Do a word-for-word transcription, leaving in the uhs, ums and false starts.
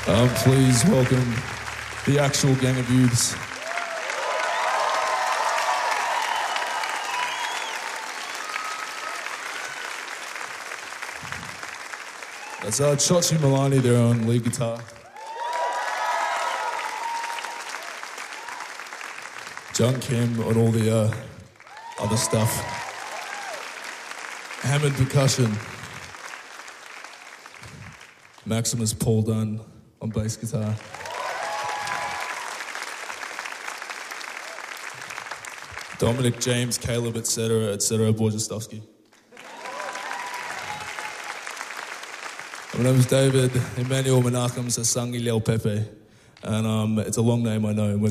Um, please welcome the actual gang of youths. That's uh, Chochi Milani there on lead guitar. John Kim on all the uh, other stuff. Hammond percussion. Maximus Paul Dunn on bass guitar. Dominic James, Caleb, et cetera, et cetera, Borjestowski. My name is David Emmanuel Menachem Sasangi Leo Pepe, and um, it's a long name, I know.